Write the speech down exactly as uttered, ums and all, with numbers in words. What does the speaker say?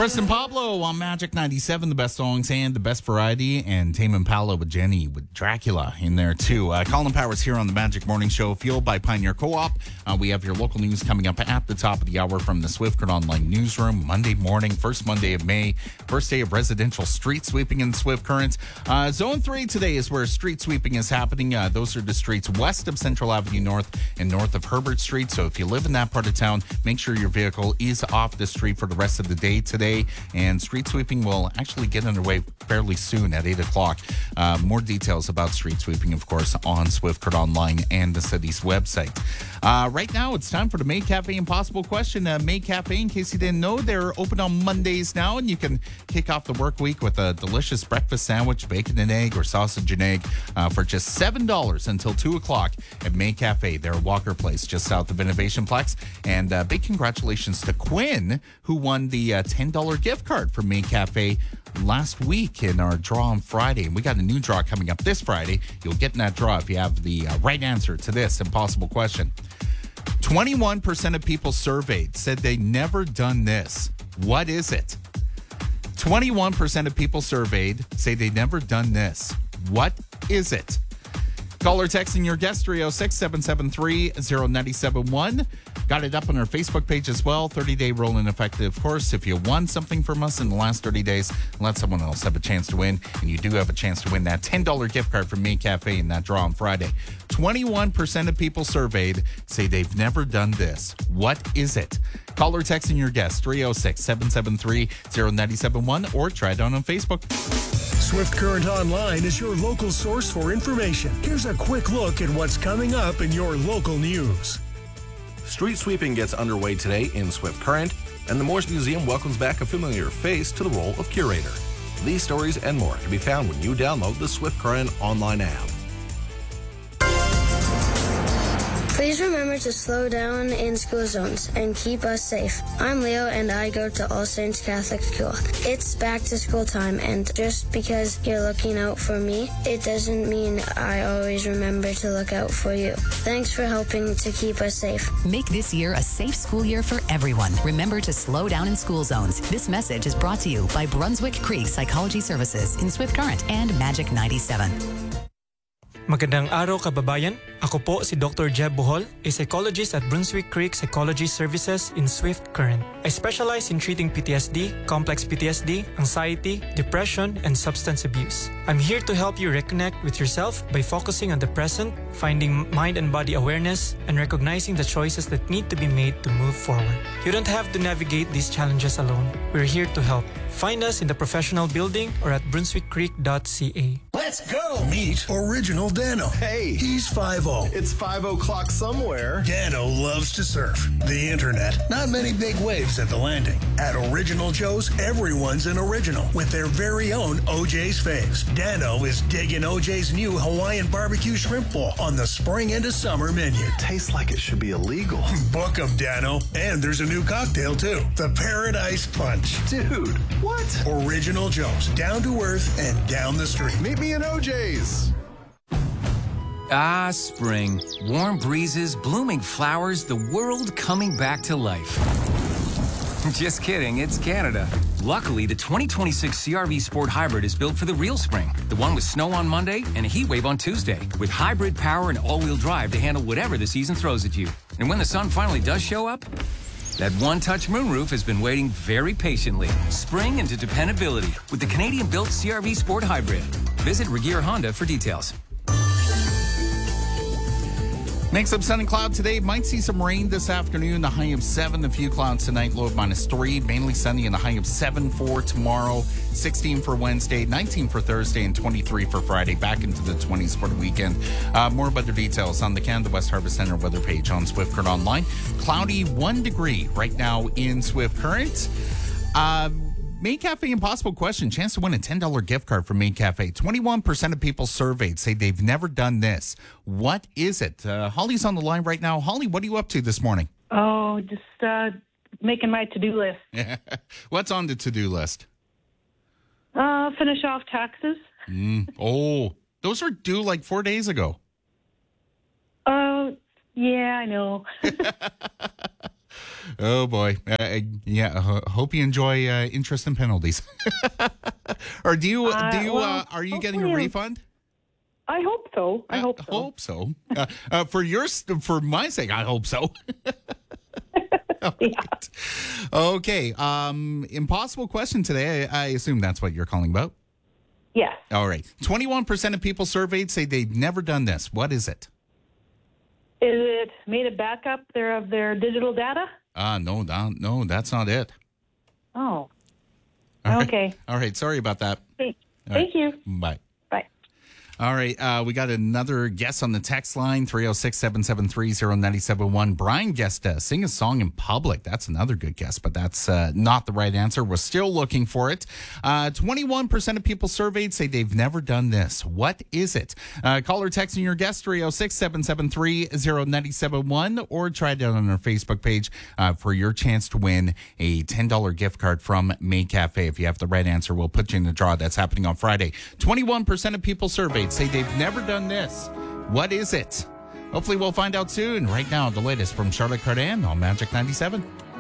Preston Pablo on Magic ninety-seven, the best songs and the best variety, and Tame Impala with Jenny with Dracula in there too. Uh, Colin Powers here on the Magic Morning Show, fueled by Pioneer Co-op. Uh, we have your local news coming up at the top of the hour from the Swift Current Online newsroom. Monday morning, first Monday of May, first day of residential street sweeping in Swift Current. Uh, Zone three today is where street sweeping is happening. Uh, those are the streets west of Central Avenue North and north of Herbert Street. So if you live in that part of town, make sure your vehicle is off the street for the rest of the day today. And street sweeping will actually get underway fairly soon at eight o'clock. Uh, more details about street sweeping, of course, on Swift Current Online and the city's website. Uh, right now, it's time for the May Cafe Impossible question. Uh, May Cafe, in case you didn't know, they're open on Mondays now, and you can kick off the work week with a delicious breakfast sandwich, bacon and egg, or sausage and egg uh, for just seven dollars until two o'clock at May Cafe. They're at Walker Place, just south of Innovation Plex. And uh, big congratulations to Quinn, who won the uh, ten dollars gift card from May Cafe last week in our draw on Friday. And we got a new draw coming up this Friday. You'll get in that draw if you have the uh, right answer to this impossible question. twenty-one percent of people surveyed said they never done this. What is it? twenty-one percent of people surveyed say they never done this. What is it? Call or text in your guest, three oh six, seven seven three, oh nine seven one. Got it up on our Facebook page as well. thirty-day roll-in effect, of course. If you won something from us in the last thirty days, let someone else have a chance to win. And you do have a chance to win that ten dollars gift card from May Cafe in that draw on Friday. twenty-one percent of people surveyed say they've never done this. What is it? Call or text in your guest, three oh six, seven seven three, oh nine seven one, or try it out on Facebook. Swift Current Online is your local source for information. Here's a quick look at what's coming up in your local news. Street sweeping gets underway today in Swift Current, and the Morse Museum welcomes back a familiar face to the role of curator. These stories and more can be found when you download the Swift Current Online app. Please remember to slow down in school zones and keep us safe. I'm Leo and I go to All Saints Catholic School. It's back to school time, and just because you're looking out for me, it doesn't mean I always remember to look out for you. Thanks for helping to keep us safe. Make this year a safe school year for everyone. Remember to slow down in school zones. This message is brought to you by Brunswick Creek Psychology Services in Swift Current and Magic ninety-seven. Magandang araw kababayan. Ako po si Doctor Jeb Bohol, a psychologist at Brunswick Creek Psychology Services in Swift Current. I specialize in treating P T S D, complex P T S D, anxiety, depression, and substance abuse. I'm here to help you reconnect with yourself by focusing on the present, finding mind and body awareness, and recognizing the choices that need to be made to move forward. You don't have to navigate these challenges alone. We're here to help. Find us in the professional building or at brunswick creek dot c a. Let's go! Meet Original Dano. Hey! He's five oh. It's five o'clock somewhere. Dano loves to surf. The internet. Not many big waves at the landing. At Original Joe's, everyone's an original with their very own O J's faves. Dano is digging O J's new Hawaiian barbecue shrimp bowl on the spring into summer menu. Tastes like it should be illegal. Book 'em, Dano. And there's a new cocktail, too. The Paradise Punch. Dude, what? Original Joe's. Down to earth and down the street. Meet me in O J's. Ah, spring. Warm breezes, blooming flowers, the world coming back to life. Just kidding, it's Canada. Luckily, the twenty twenty-six C R V Sport Hybrid is built for the real spring. The one with snow on Monday and a heat wave on Tuesday. With hybrid power and all-wheel drive to handle whatever the season throws at you. And when the sun finally does show up, that one-touch moonroof has been waiting very patiently. Spring into dependability with the Canadian-built C R V Sport Hybrid. Visit Regier Honda for details. Next up, sun and cloud today. Might see some rain this afternoon. The high of seven. A few clouds tonight. Low of minus three. Mainly sunny and the high of seven for tomorrow. sixteen for Wednesday. nineteen for Thursday. And twenty-three for Friday. Back into the twenties for the weekend. Uh, more weather details on the Canada West Harvest Center weather page on Swift Current Online. Cloudy, one degree right now in Swift Current. Uh, May Cafe Impossible question. Chance to win a ten dollars gift card from May Cafe. twenty-one percent of people surveyed say they've never done this. What is it? Uh, Holly's on the line right now. Holly, what are you up to this morning? Oh, just uh, making my to-do list. What's on the to-do list? Uh, finish off taxes. Mm. Oh, those were due like four days ago. Oh, uh, yeah, I know. Oh, boy. Uh, yeah, uh, hope you enjoy uh, interest and penalties. Or do you, Uh, do you, well, uh, are you getting a hopefully- refund? I hope so. I hope I so. hope so. Uh, uh, for your, for my sake, I hope so. All right. Okay. Um, impossible question today. I, I assume that's what you're calling about. Yes. All right. twenty-one percent of people surveyed say they've never done this. What is it? Is it made a backup there of their digital data? Ah, uh, no, no, no, that's not it. Oh. All right. Okay. All right. Sorry about that. Thank, All thank right. you. Bye. Bye. All right. Uh, we got another guest on the text line, three oh six, seven seven three, oh nine seven one. Brian guessed uh, sing a song in public. That's another good guess, but that's uh, not the right answer. We're still looking for it. Uh, twenty-one percent of people surveyed say they've never done this. What is it? Uh, call or text in your guest, three oh six, seven seven three, oh nine seven one, or try it out on our Facebook page uh, for your chance to win a ten dollars gift card from May Cafe. If you have the right answer, we'll put you in the draw. That's happening on Friday. twenty-one percent of people surveyed say they've never done this. What is it? Hopefully we'll find out soon. Right now, the latest from Charlotte Cardin on Magic ninety-seven.